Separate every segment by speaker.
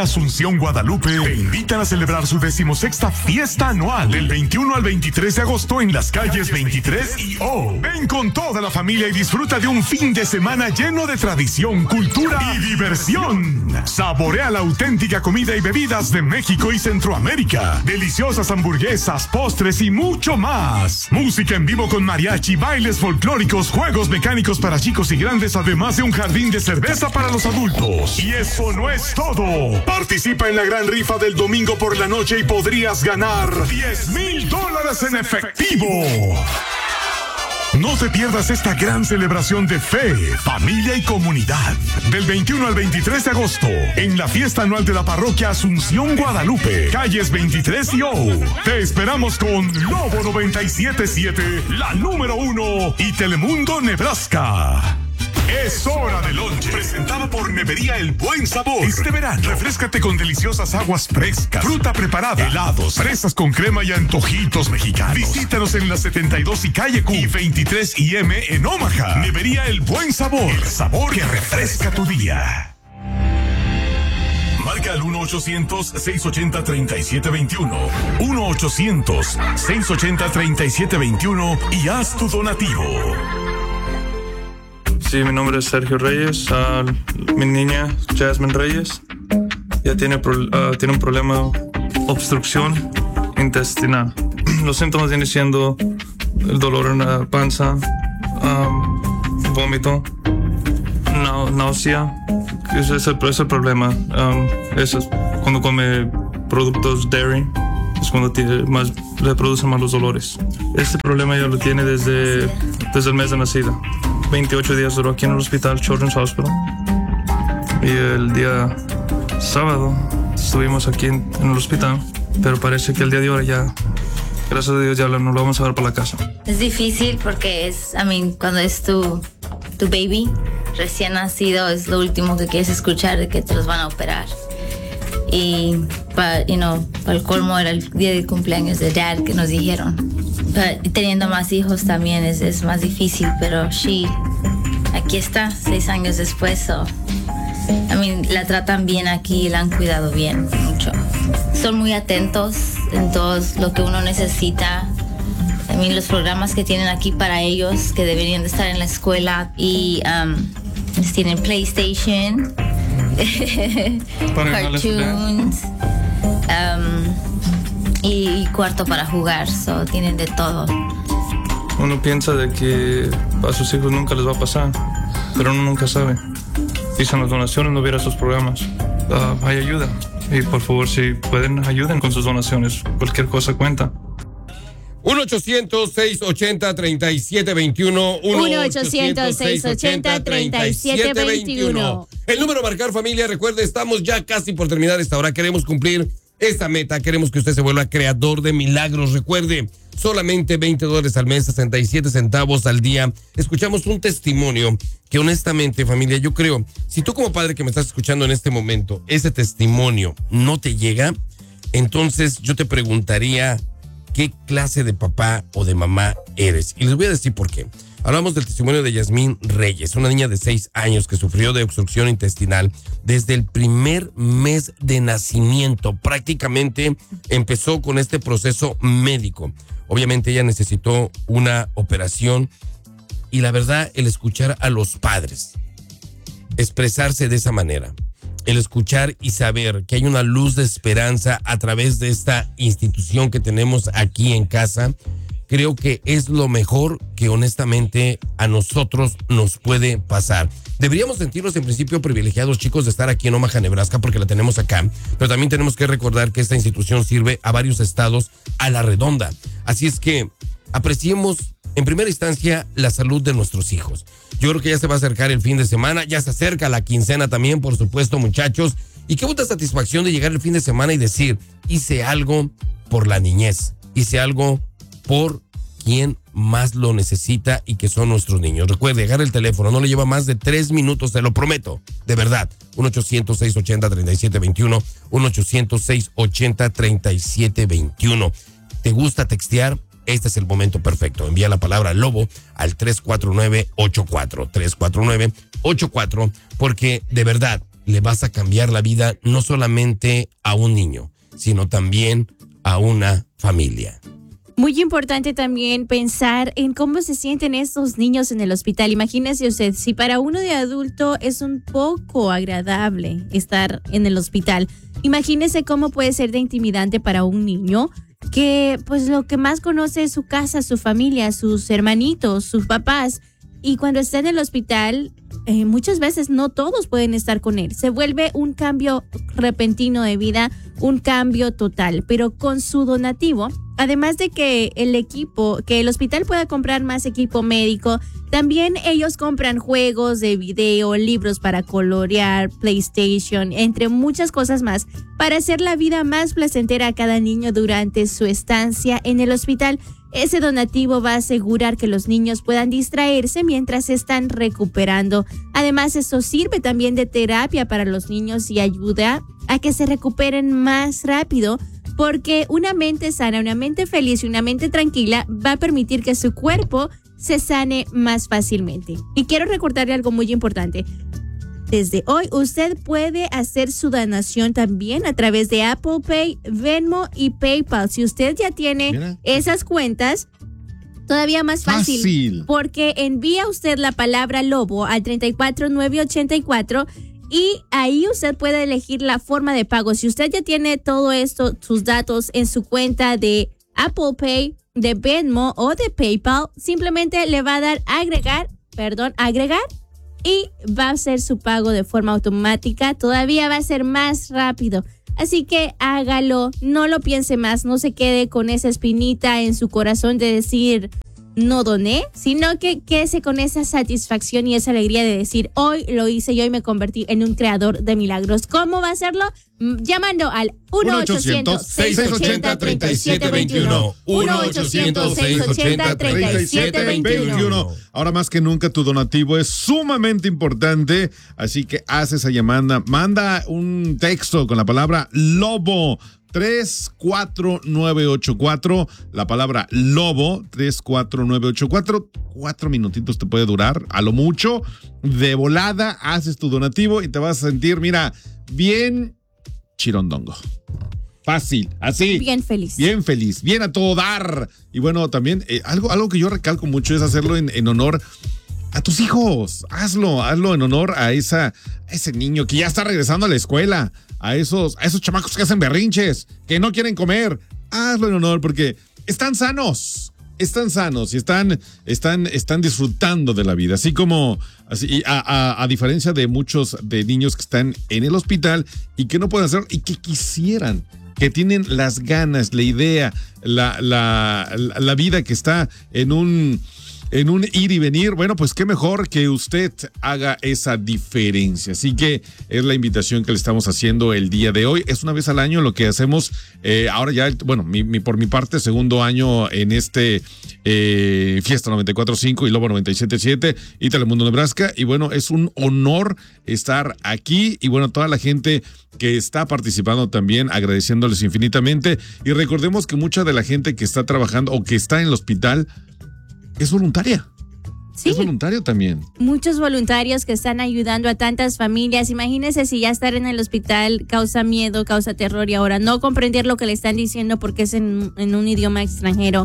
Speaker 1: Asunción Guadalupe te invitan a celebrar su 16ª fiesta anual del 21 al 23 de agosto en las calles 23 y O. Ven con toda la familia y disfruta de un fin de semana lleno de tradición, cultura y diversión. Saborea la auténtica comida y bebidas de México y Centroamérica. Deliciosas hamburguesas, postres y mucho más. Música en vivo con mariachi, bailes folclóricos, juegos mecánicos para chicos y grandes, además de un jardín de cerveza para los adultos. Y eso no es todo. Participa en la gran rifa del domingo por la noche y podrías ganar $10,000 en efectivo. No te pierdas esta gran celebración de fe, familia y comunidad. Del 21 al 23 de agosto, en la fiesta anual de la parroquia Asunción Guadalupe, calles 23 y O. Te esperamos con Lobo 97.7, la número 1 y Telemundo Nebraska. Es hora de lonche, presentado por Nevería El Buen Sabor. Este verano, refréscate con deliciosas aguas frescas, fruta preparada, helados, fresas con crema y antojitos mexicanos. Visítanos en la 72 y calle Q y 23 y M en Omaha. Nevería El Buen Sabor, el sabor que refresca tu día. Marca al 1-800-680-3721. 1-800-680-3721 y haz tu donativo.
Speaker 2: Sí, mi nombre es Sergio Reyes. Mi niña, Jasmine Reyes, ya tiene un problema, obstrucción intestinal. Los síntomas vienen siendo el dolor en la panza, vómito, náusea. Ese es el problema. Eso es cuando come productos dairy, es cuando más le producen más los dolores. Este problema ya lo tiene desde el mes de nacida. 28 días duró aquí en el hospital, Children's Hospital. Y el día sábado estuvimos aquí en el hospital, pero parece que el día de hoy ya, gracias a Dios, ya nos lo vamos a ver para la casa.
Speaker 3: Es difícil porque cuando es tu baby recién nacido, es lo último que quieres escuchar de que te los van a operar. Y para el colmo era el día de cumpleaños de Dad que nos dijeron. Teniendo más hijos también es más difícil, pero sí, aquí está, 6 años después. La tratan bien aquí, la han cuidado bien, mucho. Son muy atentos en todo lo que uno necesita. Los programas que tienen aquí para ellos, que deberían de estar en la escuela, y tienen PlayStation, cartoons, y cuarto para jugar, tienen de todo.
Speaker 2: Uno piensa de que a sus hijos nunca les va a pasar, pero uno nunca sabe. Y sin las donaciones no hubiera esos programas. Hay ayuda, y por favor, si pueden, ayuden con sus donaciones. Cualquier cosa cuenta.
Speaker 4: 1-800-680-3721.
Speaker 3: 1-800-680-3721.
Speaker 4: El número a marcar, familia. Recuerde, estamos ya casi por terminar esta hora. Queremos cumplir esta meta. Queremos que usted se vuelva creador de milagros. Recuerde, solamente $20 al mes, 67 centavos al día. Escuchamos un testimonio que honestamente, familia, yo creo, si tú como padre que me estás escuchando en este momento, ese testimonio no te llega, entonces yo te preguntaría, ¿qué clase de papá o de mamá eres? Y les voy a decir por qué. Hablamos del testimonio de Jasmine Reyes, una niña de 6 años que sufrió de obstrucción intestinal desde el primer mes de nacimiento. Prácticamente empezó con este proceso médico. Obviamente ella necesitó una operación y la verdad, el escuchar a los padres expresarse de esa manera, el escuchar y saber que hay una luz de esperanza a través de esta institución que tenemos aquí en casa, creo que es lo mejor que honestamente a nosotros nos puede pasar. Deberíamos sentirnos en principio privilegiados, chicos, de estar aquí en Omaha, Nebraska, porque la tenemos acá, pero también tenemos que recordar que esta institución sirve a varios estados a la redonda. Así es que apreciemos en primera instancia la salud de nuestros hijos. Yo creo que ya se va a acercar el fin de semana, ya se acerca la quincena también, por supuesto, muchachos, y qué puta satisfacción de llegar el fin de semana y decir, hice algo por la niñez, hice algo por quien más lo necesita y que son nuestros niños. Recuerde, dejar el teléfono, no le lleva más de 3 minutos, te lo prometo, de verdad. 1-800-680-3721, 1-800-680-3721. ¿Te gusta textear? Este es el momento perfecto. Envía la palabra Lobo al 349-84, 349-84, porque de verdad le vas a cambiar la vida no solamente a un niño, sino también a una familia.
Speaker 5: Muy importante también pensar en cómo se sienten estos niños en el hospital. Imagínese usted, si para uno de adulto es un poco agradable estar en el hospital, imagínese cómo puede ser de intimidante para un niño que pues lo que más conoce es su casa, su familia, sus hermanitos, sus papás. Y cuando está en el hospital, muchas veces no todos pueden estar con él. Se vuelve un cambio repentino de vida, un cambio total. Pero con su donativo, además de que el hospital pueda comprar más equipo médico, también ellos compran juegos de video, libros para colorear, PlayStation, entre muchas cosas más, para hacer la vida más placentera a cada niño durante su estancia en el hospital. Ese donativo va a asegurar que los niños puedan distraerse mientras se están recuperando. Además, esto sirve también de terapia para los niños y ayuda a que se recuperen más rápido, porque una mente sana, una mente feliz y una mente tranquila va a permitir que su cuerpo se sane más fácilmente. Y quiero recordarle algo muy importante. Desde hoy, usted puede hacer su donación también a través de Apple Pay, Venmo y PayPal. Si usted ya tiene esas cuentas, todavía más fácil. Porque envía usted la palabra lobo al 34984 y ahí usted puede elegir la forma de pago. Si usted ya tiene todo esto, sus datos en su cuenta de Apple Pay, de Venmo o de PayPal, simplemente le va a dar agregar y va a hacer su pago de forma automática. Todavía va a ser más rápido. Así que hágalo, no lo piense más, no se quede con esa espinita en su corazón de decir no doné, sino que quédese con esa satisfacción y esa alegría de decir hoy lo hice y hoy me convertí en un creador de milagros. ¿Cómo va a hacerlo? Llamando al 1-800-680-3721.
Speaker 6: 1-800-680-3721. Ahora más que nunca tu donativo es sumamente importante, así que haz esa llamada, manda un texto con la palabra lobo 34984, la palabra lobo 34984, 4 minutitos te puede durar, a lo mucho, de volada haces tu donativo y te vas a sentir, mira, bien chirondongo. Fácil, así.
Speaker 5: Bien feliz.
Speaker 6: Bien feliz, bien a todo dar. Y bueno, también algo que yo recalco mucho es hacerlo en honor a tus hijos. Hazlo en honor a ese niño que ya está regresando a la escuela, a esos chamacos que hacen berrinches, que no quieren comer. Hazlo en honor porque están sanos y están disfrutando de la vida. Así como, a diferencia de muchos de niños que están en el hospital y que no pueden hacerlo y que quisieran, que tienen las ganas, la idea, la vida que está en un ir y venir. Bueno, pues qué mejor que usted haga esa diferencia. Así que es la invitación que le estamos haciendo el día de hoy. Es una vez al año lo que hacemos. Ahora ya, por mi parte, segundo año en Fiesta 94.5 y Lobo 97.7 y Telemundo Nebraska. Y bueno, es un honor estar aquí. Y bueno, toda la gente que está participando también, agradeciéndoles infinitamente. Y recordemos que mucha de la gente que está trabajando o que está en el hospital es voluntaria. Sí. Es voluntario también.
Speaker 5: Muchos voluntarios que están ayudando a tantas familias. Imagínense si ya estar en el hospital causa miedo, causa terror y ahora no comprender lo que le están diciendo porque es en un idioma extranjero.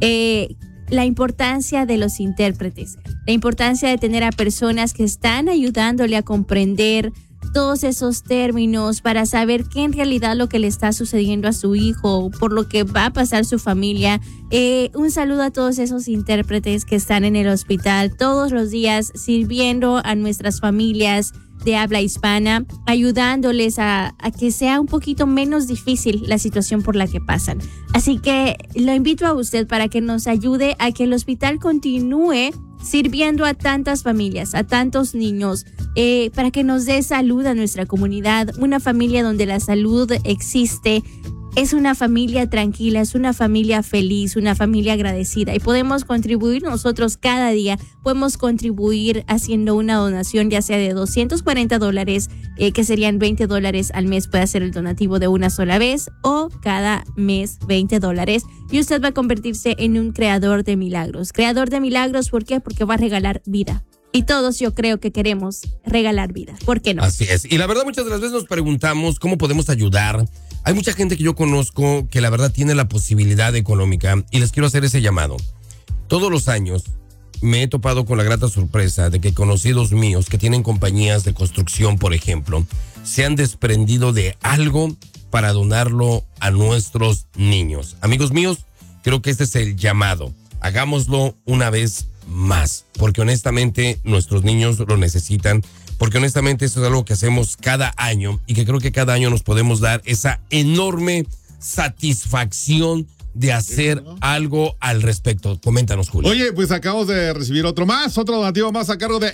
Speaker 5: La importancia de los intérpretes, la importancia de tener a personas que están ayudándole a comprender todos esos términos para saber qué en realidad lo que le está sucediendo a su hijo, por lo que va a pasar su familia. Un saludo a todos esos intérpretes que están en el hospital todos los días sirviendo a nuestras familias de habla hispana, ayudándoles a que sea un poquito menos difícil la situación por la que pasan. Así que lo invito a usted para que nos ayude a que el hospital continúe sirviendo a tantas familias, a tantos niños, para que nos dé salud a nuestra comunidad, una familia donde la salud existe. Es una familia tranquila, es una familia feliz, una familia agradecida y podemos contribuir nosotros cada día, podemos contribuir haciendo una donación ya sea de $240, que serían $20 al mes, puede hacer el donativo de una sola vez o cada mes $20 y usted va a convertirse en un creador de milagros. Creador de milagros, ¿por qué? Porque va a regalar vida. Y todos yo creo que queremos regalar vidas. ¿Por qué no?
Speaker 4: Así es. Y la verdad muchas de las veces nos preguntamos cómo podemos ayudar. Hay mucha gente que yo conozco que la verdad tiene la posibilidad económica y les quiero hacer ese llamado. Todos los años me he topado con la grata sorpresa de que conocidos míos que tienen compañías de construcción, por ejemplo, se han desprendido de algo para donarlo a nuestros niños. Amigos míos, creo que este es el llamado. Hagámoslo una vez más, porque honestamente nuestros niños lo necesitan, porque honestamente eso es algo que hacemos cada año y que creo que cada año nos podemos dar esa enorme satisfacción de hacer algo al respecto. Coméntanos, Julio.
Speaker 6: Oye, pues acabamos de recibir otro donativo más a cargo de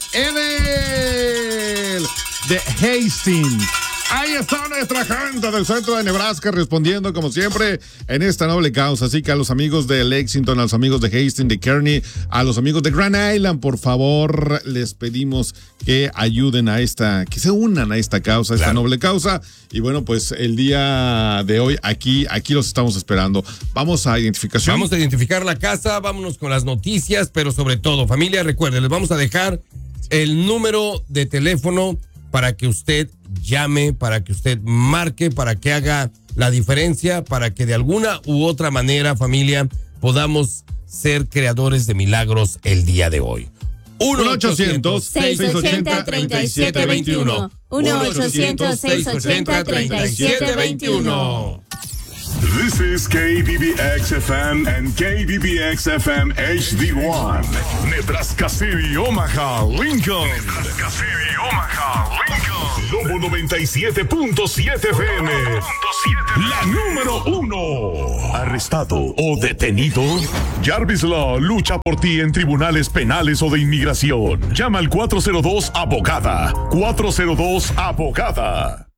Speaker 6: Edel de Hastings. Ahí está nuestra gente del centro de Nebraska respondiendo como siempre en esta noble causa. Así que a los amigos de Lexington, a los amigos de Hastings, de Kearney, a los amigos de Grand Island, por favor, les pedimos que ayuden a que se unan a esta causa, a esta noble causa. Y bueno, pues el día de hoy aquí los estamos esperando. Vamos a identificación.
Speaker 4: Vamos a identificar la casa, vámonos con las noticias, pero sobre todo, familia, recuerden, les vamos a dejar el número de teléfono para que usted llame, para que usted marque, para que haga la diferencia, para que de alguna u otra manera, familia, podamos ser creadores de milagros el día de hoy.
Speaker 5: 1-800-680-3721. 1-800-680-3721.
Speaker 1: This is KBBX-FM and KBBX-FM HD1. Nebraska City, Omaha, Lincoln. Nebraska City, Omaha, Lincoln. Lobo 97.7 FM. La número 1. ¿Arrestado o detenido? Jarvis Law lucha por ti en tribunales penales o de inmigración. Llama al 402-ABOGADA. 402-ABOGADA.